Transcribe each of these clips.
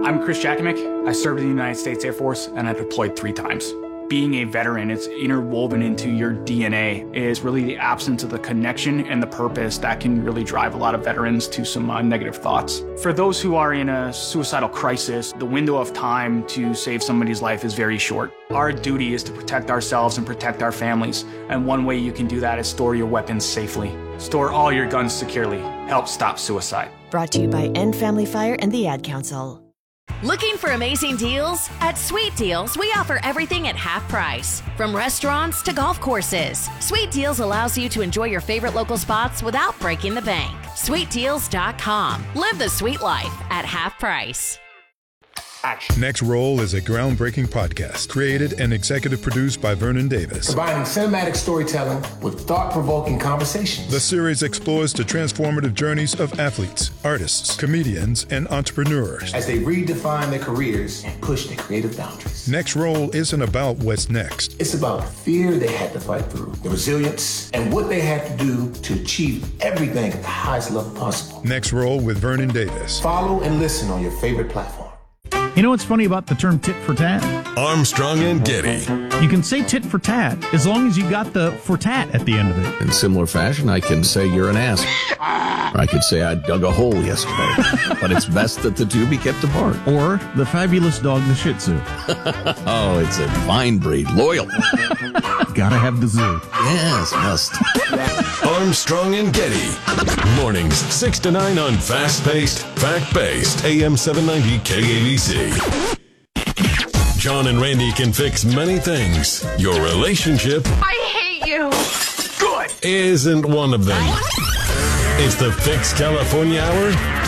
I'm Chris Jakomick. I served in the United States Air Force and I deployed 3 times. Being a veteran, it's interwoven into your DNA, is really the absence of the connection and the purpose that can really drive a lot of veterans to some negative thoughts. For those who are in a suicidal crisis, the window of time to save somebody's life is very short. Our duty is to protect ourselves and protect our families, and one way you can do that is store your weapons safely. Store all your guns securely. Help stop suicide. Brought to you by End Family Fire and the Ad Council. Looking for amazing deals? At Sweet Deals, we offer everything at half price. From restaurants to golf courses, Sweet Deals allows you to enjoy your favorite local spots without breaking the bank. SweetDeals.com. Live the sweet life at half price. Action. Next Roll is a groundbreaking podcast created and executive produced by Vernon Davis. Combining cinematic storytelling with thought-provoking conversations. The series explores the transformative journeys of athletes, artists, comedians, and entrepreneurs as they redefine their careers and push their creative boundaries. Next Roll isn't about what's next. It's about the fear they had to fight through, the resilience, and what they had to do to achieve everything at the highest level possible. Next Roll with Vernon Davis. Follow and listen on your favorite platform. You know what's funny about the term tit for tat? Armstrong and Getty. You can say tit for tat as long as you got the for tat at the end of it. In similar fashion, I can say you're an ass. Or I could say I dug a hole yesterday. But it's best that the two be kept apart. Or the fabulous dog, the Shih Tzu. Oh, it's a fine breed. Loyal. Gotta have the zoo. Yes, must. Armstrong and Getty. Mornings 6 to 9 on fast-paced, fact-based AM 790 KABC. John and Randy can fix many things. Your relationship, I hate you. good, isn't one of them. It's the Fix California Hour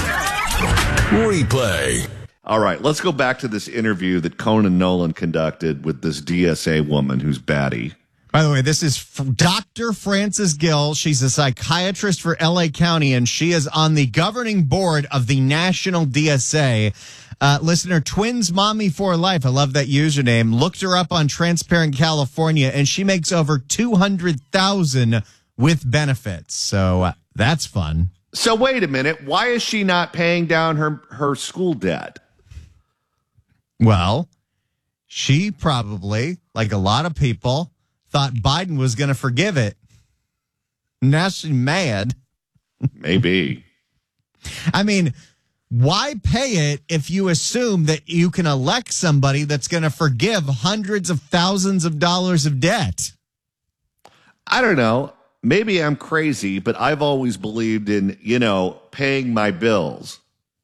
replay. All right, let's go back to this interview that Conan Nolan conducted with this DSA woman who's batty. By the way, this is Dr. Frances Gill. She's a psychiatrist for LA County, and she is on the governing board of the National DSA. Listener, Twins Mommy for Life, I love that username, looked her up on Transparent California, and she makes over $200,000 with benefits. So that's fun. So wait a minute. Why is she not paying down her school debt? Well, she probably, like a lot of people, thought Biden was going to forgive it. Now she's mad. Maybe. I mean, why pay it if you assume that you can elect somebody that's going to forgive hundreds of thousands of dollars of debt? I don't know. Maybe I'm crazy, but I've always believed in, paying my bills.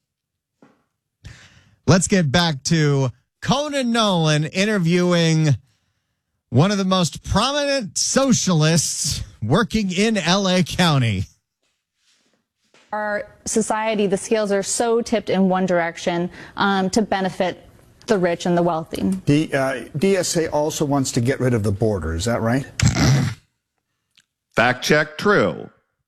Let's get back to Conan Nolan interviewing one of the most prominent socialists working in LA County. Our society, the scales are so tipped in one direction to benefit the rich and the wealthy. The DSA also wants to get rid of the border. Is that right? Fact check, true.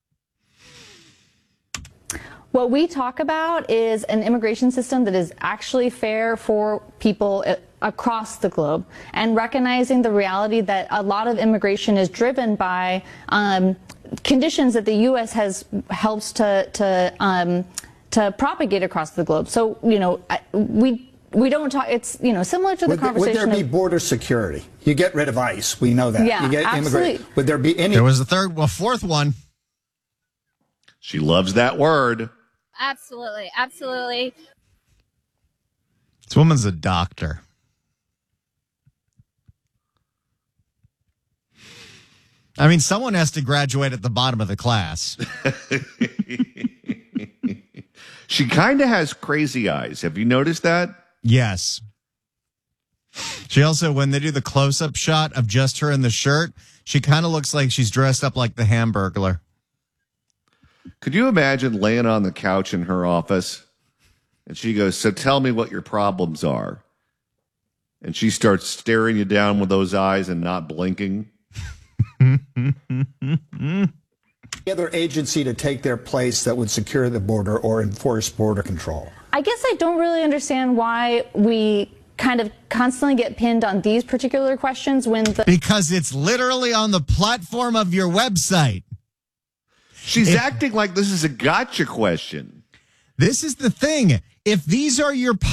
What we talk about is an immigration system that is actually fair for people across the globe, and recognizing the reality that a lot of immigration is driven by conditions that the U.S. has helps to propagate across the globe. So, we don't talk. It's similar to the conversation. Would there be border security? You get rid of ICE. We know that. Yeah, you get absolutely. Would there be any? There was a fourth one. She loves that word. Absolutely. Absolutely. This woman's a doctor. I mean, someone has to graduate at the bottom of the class. She kind of has crazy eyes. Have you noticed that? Yes. She also, when they do the close-up shot of just her in the shirt, she kind of looks like she's dressed up like the Hamburglar. Could you imagine laying on the couch in her office and she goes, "So tell me what your problems are." And she starts staring you down with those eyes and not blinking. other agency to take their place that would secure the border or enforce border control? I guess I don't really understand why we kind of constantly get pinned on these particular questions when because it's literally on the platform of your website. She's acting like this is a gotcha question. This is the thing. If these are your